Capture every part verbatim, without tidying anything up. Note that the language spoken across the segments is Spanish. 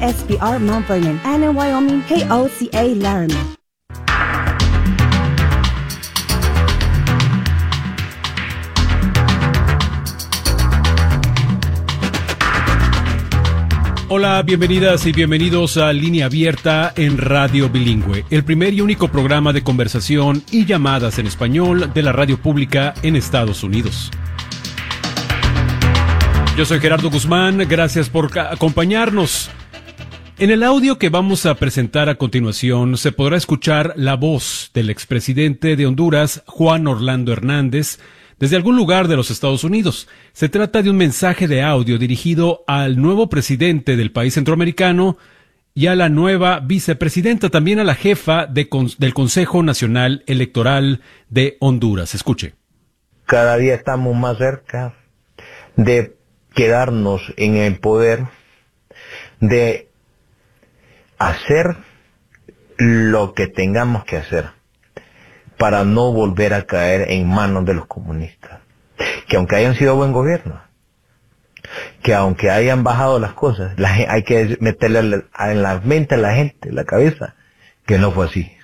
S B R Mount Vernon, and in Wyoming, K O C A Laramie. Hola, bienvenidas y bienvenidos a Línea Abierta en Radio Bilingüe, el primer y único programa de conversación y llamadas en español de la radio pública en Estados Unidos. Yo soy Gerardo Guzmán, gracias por acompañarnos. En el audio que vamos a presentar a continuación se podrá escuchar la voz del expresidente de Honduras, Juan Orlando Hernández, desde algún lugar de los Estados Unidos. Se trata de un mensaje de audio dirigido al nuevo presidente del país centroamericano y a la nueva vicepresidenta, también a la jefa de, del Consejo Nacional Electoral de Honduras. Escuche. Cada día estamos más cerca de quedarnos en el poder, de hacer lo que tengamos que hacer para no volver a caer en manos de los comunistas, que aunque hayan sido buen gobierno, que aunque hayan bajado las cosas, la, hay que meterle en la mente a la gente, en la cabeza, que no fue así.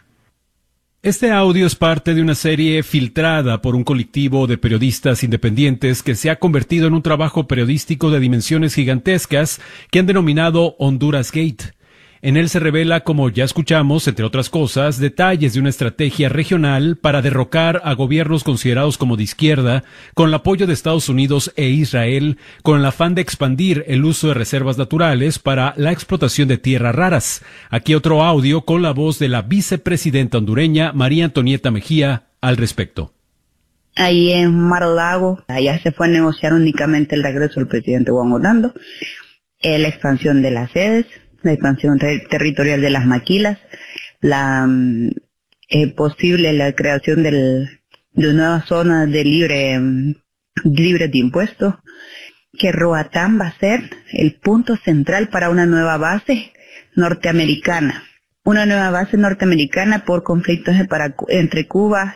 Este audio es parte de una serie filtrada por un colectivo de periodistas independientes que se ha convertido en un trabajo periodístico de dimensiones gigantescas que han denominado Honduras Gate. En él se revela, como ya escuchamos, entre otras cosas, detalles de una estrategia regional para derrocar a gobiernos considerados como de izquierda, con el apoyo de Estados Unidos e Israel, con el afán de expandir el uso de reservas naturales para la explotación de tierras raras. Aquí otro audio con la voz de la vicepresidenta hondureña, María Antonieta Mejía, al respecto. Ahí en Mar-a-Lago, allá se fue a negociar únicamente el regreso del presidente Juan Orlando, eh, la expansión de las sedes, la expansión ter- territorial de las maquilas, la eh, posible la creación del, de nuevas zonas de libre libre de impuestos, que Roatán va a ser el punto central para una nueva base norteamericana, una nueva base norteamericana por conflictos de para, entre Cuba,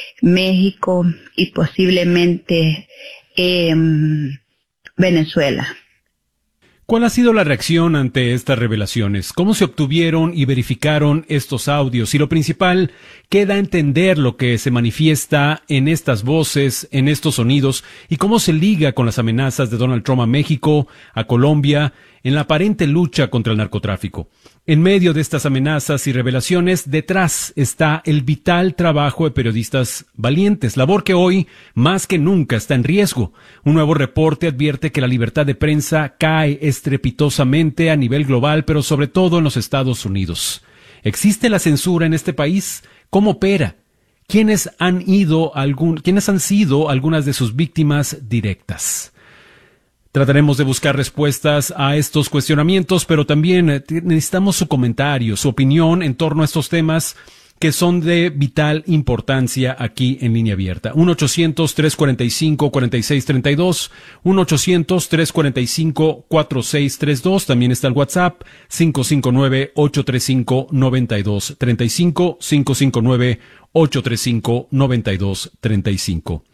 México y posiblemente eh, Venezuela. ¿Cuál ha sido la reacción ante estas revelaciones? ¿Cómo se obtuvieron y verificaron estos audios? Y lo principal, ¿qué da a entender lo que se manifiesta en estas voces, en estos sonidos? ¿Y cómo se liga con las amenazas de Donald Trump a México, a Colombia, en la aparente lucha contra el narcotráfico? En medio de estas amenazas y revelaciones, detrás está el vital trabajo de periodistas valientes, labor que hoy, más que nunca, está en riesgo. Un nuevo reporte advierte que la libertad de prensa cae estrepitosamente a nivel global, pero sobre todo en los Estados Unidos. ¿Existe la censura en este país? ¿Cómo opera? ¿Quiénes han ido algún, quiénes han sido algunas de sus víctimas directas? Trataremos de buscar respuestas a estos cuestionamientos, pero también necesitamos su comentario, su opinión en torno a estos temas que son de vital importancia aquí en Línea Abierta. uno ochocientos, tres cuarenta y cinco, cuarenta y seis treinta y dos, uno ochocientos, tres cuarenta y cinco, cuarenta y seis treinta y dos. También está el WhatsApp, cinco cinco nueve, ocho tres cinco, nueve dos tres cinco, cinco cinco nueve, ocho tres cinco, nueve dos tres cinco.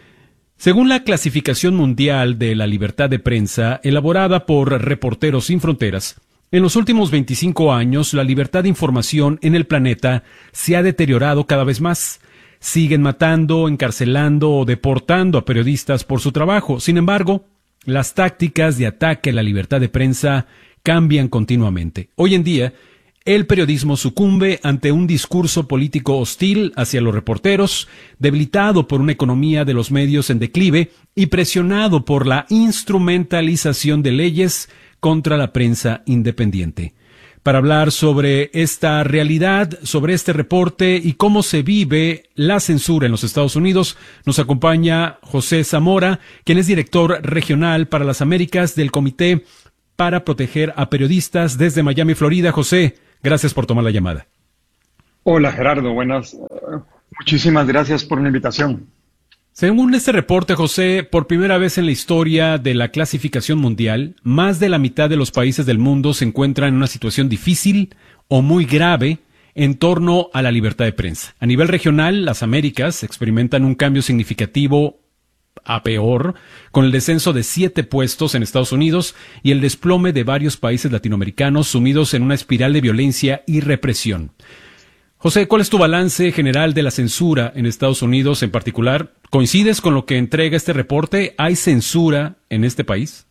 Según la clasificación mundial de la libertad de prensa, elaborada por Reporteros Sin Fronteras, en los últimos veinticinco años, la libertad de información en el planeta se ha deteriorado cada vez más. Siguen matando, encarcelando o deportando a periodistas por su trabajo. Sin embargo, las tácticas de ataque a la libertad de prensa cambian continuamente. Hoy en día, el periodismo sucumbe ante un discurso político hostil hacia los reporteros, debilitado por una economía de los medios en declive y presionado por la instrumentalización de leyes contra la prensa independiente. Para hablar sobre esta realidad, sobre este reporte y cómo se vive la censura en los Estados Unidos, nos acompaña José Zamora, quien es director regional para las Américas del Comité para Proteger a Periodistas desde Miami, Florida. José, gracias por tomar la llamada. Hola Gerardo, buenas. Muchísimas gracias por la invitación. Según este reporte, José, por primera vez en la historia de la clasificación mundial, más de la mitad de los países del mundo se encuentran en una situación difícil o muy grave en torno a la libertad de prensa. A nivel regional, las Américas experimentan un cambio significativo a peor, con el descenso de siete puestos en Estados Unidos y el desplome de varios países latinoamericanos sumidos en una espiral de violencia y represión. José, ¿cuál es tu balance general de la censura en Estados Unidos en particular? ¿Coincides con lo que entrega este reporte? ¿Hay censura en este país?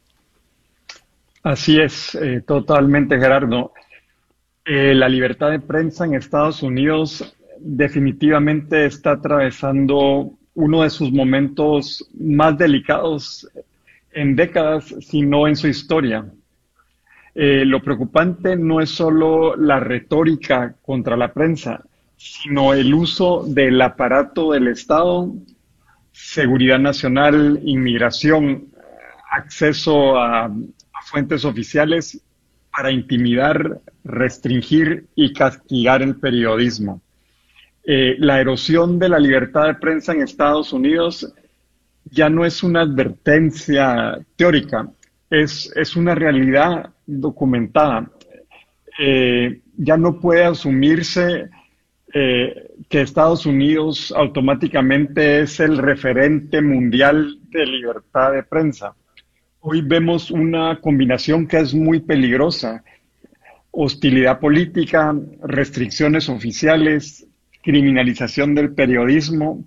Así es, eh, totalmente, Gerardo. Eh, la libertad de prensa en Estados Unidos definitivamente está atravesando uno de sus momentos más delicados en décadas, si no en su historia. Eh, lo preocupante no es solo la retórica contra la prensa, sino el uso del aparato del Estado, seguridad nacional, inmigración, acceso a, a fuentes oficiales para intimidar, restringir y castigar el periodismo. Eh, la erosión de la libertad de prensa en Estados Unidos ya no es una advertencia teórica, es, es una realidad documentada. Eh, ya no puede asumirse eh, que Estados Unidos automáticamente es el referente mundial de libertad de prensa. Hoy vemos una combinación que es muy peligrosa: hostilidad política, restricciones oficiales, criminalización del periodismo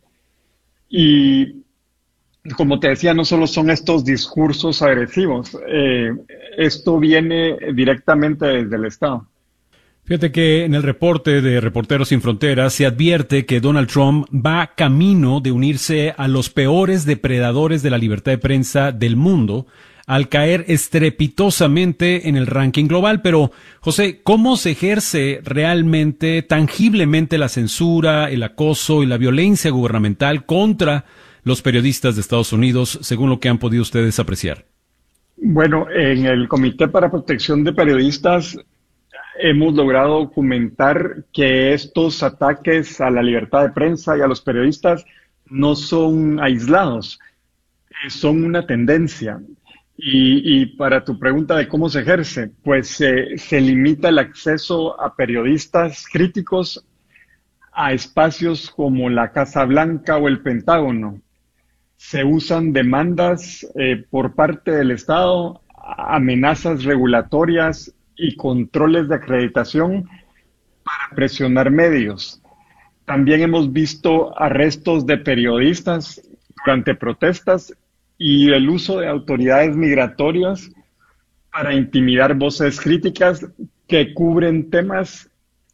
y, como te decía, no solo son estos discursos agresivos, eh, esto viene directamente desde el Estado. Fíjate que en el reporte de Reporteros Sin Fronteras se advierte que Donald Trump va camino de unirse a los peores depredadores de la libertad de prensa del mundo al caer estrepitosamente en el ranking global. Pero, José, ¿cómo se ejerce realmente, tangiblemente, la censura, el acoso y la violencia gubernamental contra los periodistas de Estados Unidos, según lo que han podido ustedes apreciar? Bueno, en el Comité para Protección de Periodistas hemos logrado documentar que estos ataques a la libertad de prensa y a los periodistas no son aislados, son una tendencia. Y, y para tu pregunta de cómo se ejerce, pues eh, se limita el acceso a periodistas críticos a espacios como la Casa Blanca o el Pentágono. Se usan demandas eh, por parte del Estado, amenazas regulatorias y controles de acreditación para presionar medios. También hemos visto arrestos de periodistas durante protestas y el uso de autoridades migratorias para intimidar voces críticas que cubren temas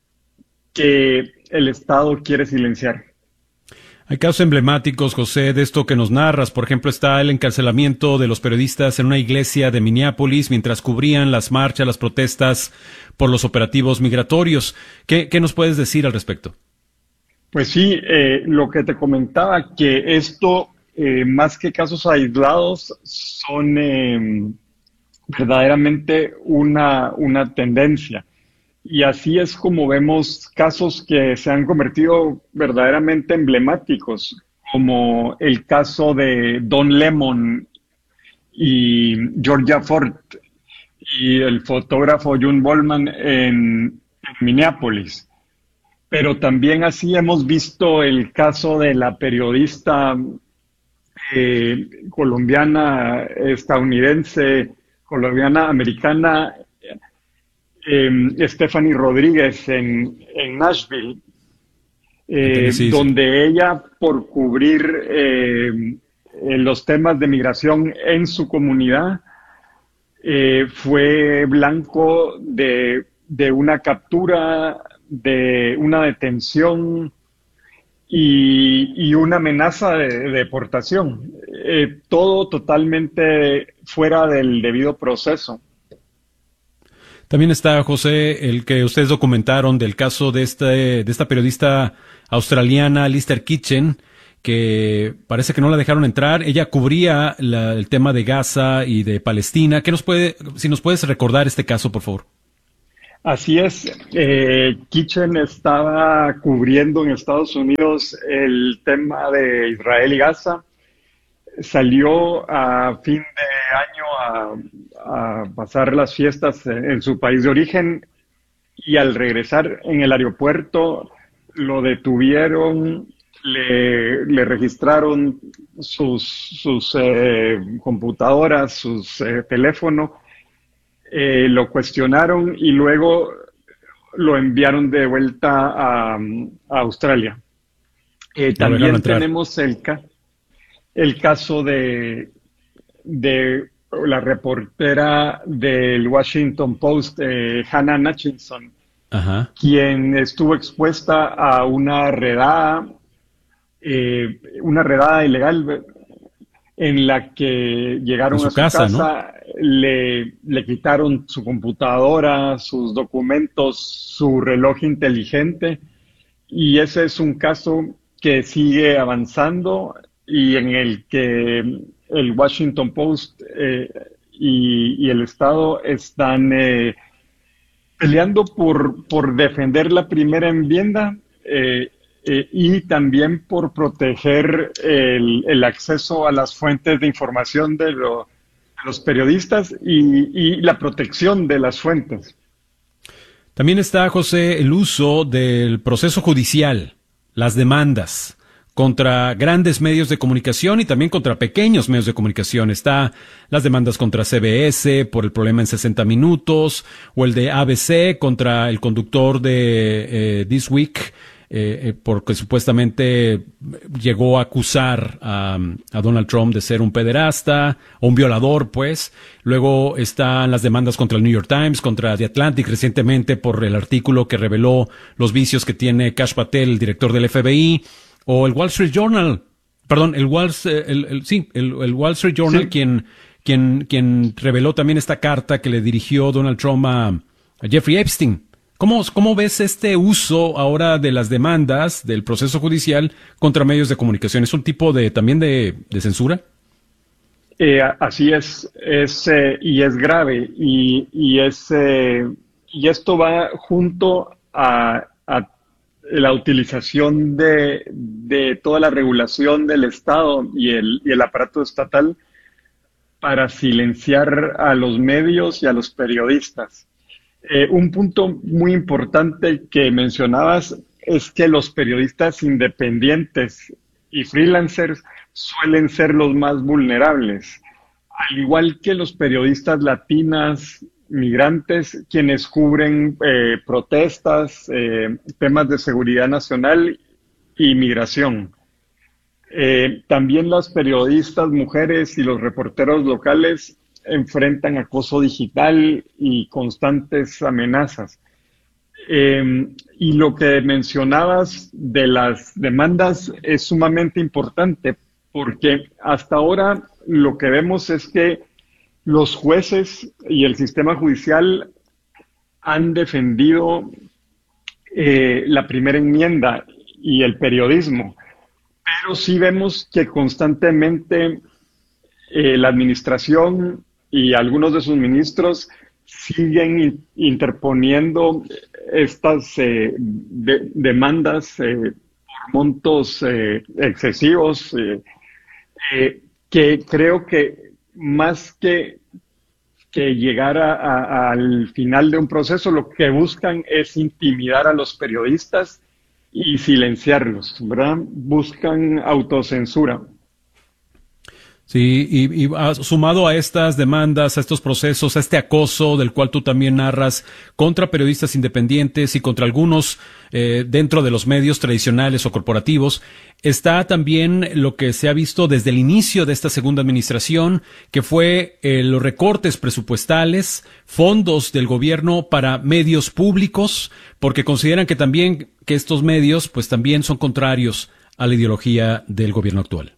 que el Estado quiere silenciar. Hay casos emblemáticos, José, de esto que nos narras. Por ejemplo, está el encarcelamiento de los periodistas en una iglesia de Minneapolis mientras cubrían las marchas, las protestas por los operativos migratorios. ¿Qué, qué nos puedes decir al respecto? Pues sí, eh, lo que te comentaba, que esto, eh, más que casos aislados, son eh, verdaderamente una, una tendencia. Y así es como vemos casos que se han convertido verdaderamente emblemáticos, como el caso de Don Lemon y Georgia Ford y el fotógrafo June Bollman en, en Minneapolis. Pero también así hemos visto el caso de la periodista eh, colombiana, estadounidense, colombiana, americana, Eh, Stephanie Rodríguez en, en Nashville, eh, sí, sí. donde ella, por cubrir eh, los temas de migración en su comunidad, eh, fue blanco de, de una captura, de una detención y, y una amenaza de, de deportación. Eh, todo totalmente fuera del debido proceso. También está, José, el que ustedes documentaron del caso de, este, de esta periodista australiana, Lister Kitchen, que parece que no la dejaron entrar. Ella cubría la, el tema de Gaza y de Palestina. ¿Qué nos puede, si nos puedes recordar este caso, por favor? Así es. Eh, Kitchen estaba cubriendo en Estados Unidos el tema de Israel y Gaza. Salió a fin de año a, a pasar las fiestas en su país de origen y al regresar en el aeropuerto lo detuvieron le, le registraron sus, sus eh, computadoras, sus eh, teléfonos, eh, lo cuestionaron y luego lo enviaron de vuelta a, a Australia. Eh, también tenemos el, ca el caso de, de la reportera del Washington Post, eh, Hannah Hutchinson, Ajá. quien estuvo expuesta a una redada, eh, una redada ilegal en la que llegaron su a su casa, casa ¿no? le, le quitaron su computadora, sus documentos, su reloj inteligente, y ese es un caso que sigue avanzando y en el que el Washington Post eh, y, y el Estado están eh, peleando por, por defender la primera enmienda eh, eh, y también por proteger el, el acceso a las fuentes de información de, lo, de los periodistas y, y la protección de las fuentes. También está, José, el uso del proceso judicial, las demandas contra grandes medios de comunicación y también contra pequeños medios de comunicación. Está las demandas contra C B S por el problema en sesenta minutos, o el de A B C contra el conductor de eh, This Week, eh, eh, porque supuestamente llegó a acusar a, a Donald Trump de ser un pederasta, o un violador, pues. Luego están las demandas contra el New York Times, contra The Atlantic recientemente por el artículo que reveló los vicios que tiene Kash Patel, el director del F B I, o el Wall Street Journal, perdón, el Wall, el, el, sí, el, el Wall Street Journal, sí. quien, quien, quien reveló también esta carta que le dirigió Donald Trump a, a Jeffrey Epstein. ¿Cómo, ¿Cómo ves este uso ahora de las demandas del proceso judicial contra medios de comunicación? ¿Es un tipo de también de, de censura? Eh, así es, es eh, y es grave, y, y, es, eh, y esto va junto a, a la utilización de, de toda la regulación del Estado y el, y el aparato estatal para silenciar a los medios y a los periodistas. Eh, un punto muy importante que mencionabas es que los periodistas independientes y freelancers suelen ser los más vulnerables, al igual que los periodistas latinas, migrantes, quienes cubren eh, protestas, eh, temas de seguridad nacional y migración. Eh, también las periodistas mujeres y los reporteros locales enfrentan acoso digital y constantes amenazas. Eh, y lo que mencionabas de las demandas es sumamente importante, porque hasta ahora lo que vemos es que los jueces y el sistema judicial han defendido eh, la primera enmienda y el periodismo, pero sí vemos que constantemente eh, la administración y algunos de sus ministros siguen interponiendo estas eh, de, demandas eh, por montos eh, excesivos eh, eh, que creo que más que, que llegar a, a, al final de un proceso, lo que buscan es intimidar a los periodistas y silenciarlos, ¿verdad? Buscan autocensura. Sí, y, y sumado a estas demandas, a estos procesos, a este acoso del cual tú también narras contra periodistas independientes y contra algunos eh, dentro de los medios tradicionales o corporativos, está también lo que se ha visto desde el inicio de esta segunda administración, que fue eh, los recortes presupuestales, fondos del gobierno para medios públicos, porque consideran que también que estos medios pues también son contrarios a la ideología del gobierno actual.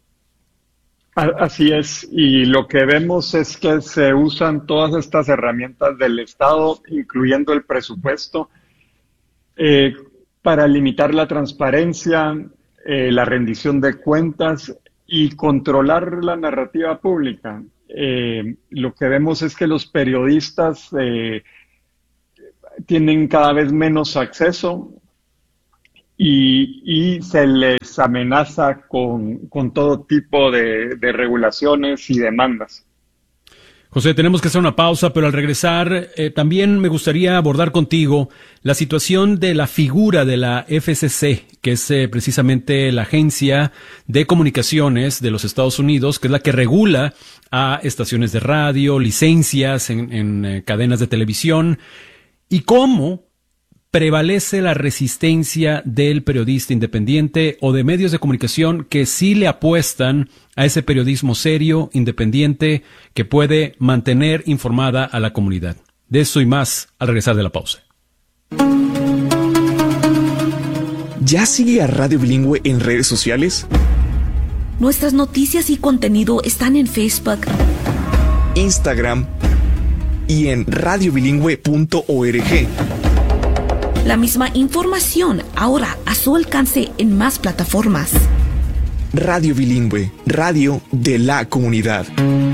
Así es, y lo que vemos es que se usan todas estas herramientas del Estado, incluyendo el presupuesto, eh, para limitar la transparencia, eh, la rendición de cuentas y controlar la narrativa pública. Eh, lo que vemos es que los periodistas eh, tienen cada vez menos acceso Y, y se les amenaza con, con todo tipo de, de regulaciones y demandas. José, tenemos que hacer una pausa, pero al regresar eh, también me gustaría abordar contigo la situación de la figura de la F C C, que es eh, precisamente la Agencia de Comunicaciones de los Estados Unidos, que es la que regula a estaciones de radio, licencias en, en eh, cadenas de televisión, y cómo prevalece la resistencia del periodista independiente o de medios de comunicación que sí le apuestan a ese periodismo serio, independiente, que puede mantener informada a la comunidad. De eso y más al regresar de la pausa. ¿Ya sigue a Radio Bilingüe en redes sociales? Nuestras noticias y contenido están en Facebook, Instagram y en radio bilingüe punto org. La misma información ahora a su alcance en más plataformas. Radio Bilingüe, radio de la comunidad.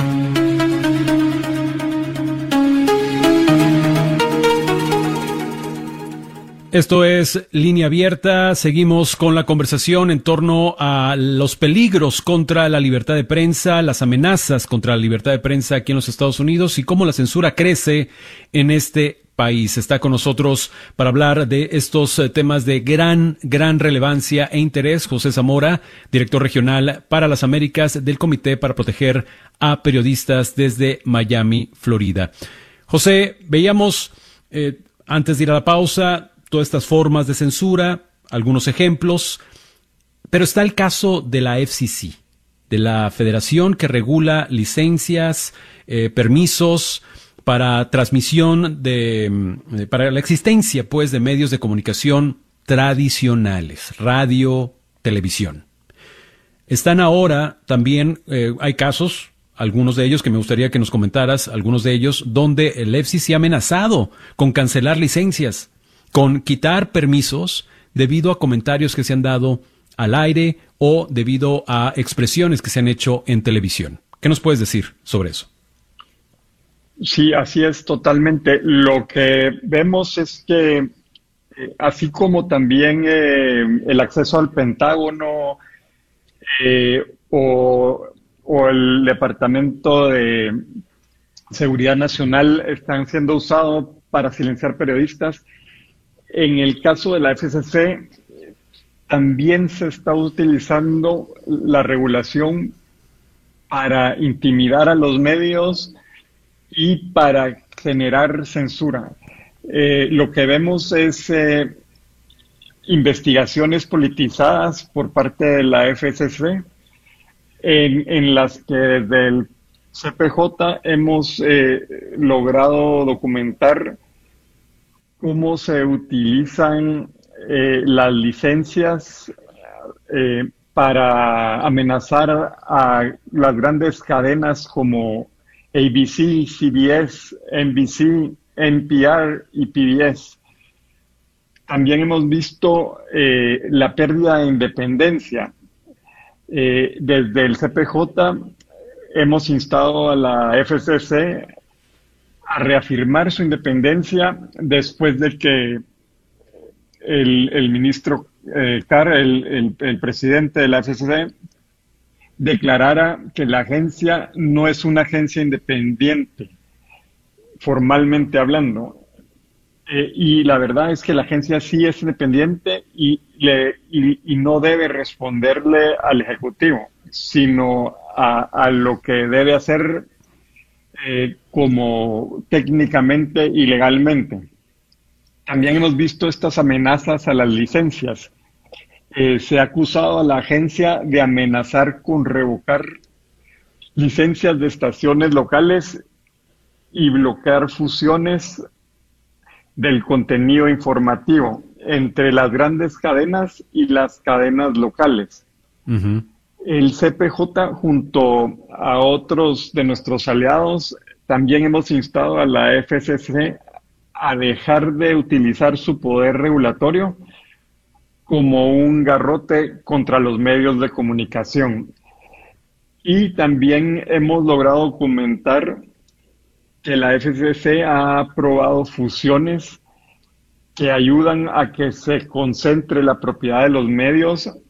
Esto es Línea Abierta. Seguimos con la conversación en torno a los peligros contra la libertad de prensa, las amenazas contra la libertad de prensa aquí en los Estados Unidos y cómo la censura crece en este país. Está con nosotros para hablar de estos temas de gran, gran relevancia e interés José Zamora, director regional para las Américas del Comité para Proteger a Periodistas desde Miami, Florida. José, veíamos eh, antes de ir a la pausa todas estas formas de censura, algunos ejemplos, pero está el caso de la F C C, de la federación que regula licencias, eh, permisos para transmisión de, de, para la existencia, pues, de medios de comunicación tradicionales, radio, televisión. Están ahora también, eh, hay casos, algunos de ellos que me gustaría que nos comentaras, algunos de ellos, donde el F C C ha amenazado con cancelar licencias, con quitar permisos debido a comentarios que se han dado al aire o debido a expresiones que se han hecho en televisión. ¿Qué nos puedes decir sobre eso? Sí, así es totalmente. Lo que vemos es que, eh, así como también eh, el acceso al Pentágono eh, o, o el Departamento de Seguridad Nacional están siendo usados para silenciar periodistas, en el caso de la F C C también se está utilizando la regulación para intimidar a los medios y para generar censura. Eh, lo que vemos es eh, investigaciones politizadas por parte de la F C C, en, en las que desde el C P J hemos eh, logrado documentar cómo se utilizan eh, las licencias eh, para amenazar a las grandes cadenas como A B C, C B S, N B C, N P R y P B S. También hemos visto eh, la pérdida de independencia. Eh, desde el C P J hemos instado a la F C C a reafirmar su independencia después de que el, el ministro eh, Carr, el, el, el presidente de la F C C, declarara que la agencia no es una agencia independiente, formalmente hablando. Eh, y la verdad es que la agencia sí es independiente y, le, y, y no debe responderle al Ejecutivo, sino a, a lo que debe hacer eh, como técnicamente y legalmente. También hemos visto estas amenazas a las licencias. Eh, se ha acusado a la agencia de amenazar con revocar licencias de estaciones locales y bloquear fusiones del contenido informativo entre las grandes cadenas y las cadenas locales. Uh-huh. El C P J, junto a otros de nuestros aliados, también hemos instado a la F C C a dejar de utilizar su poder regulatorio como un garrote contra los medios de comunicación. Y también hemos logrado documentar que la F C C ha aprobado fusiones que ayudan a que se concentre la propiedad de los medios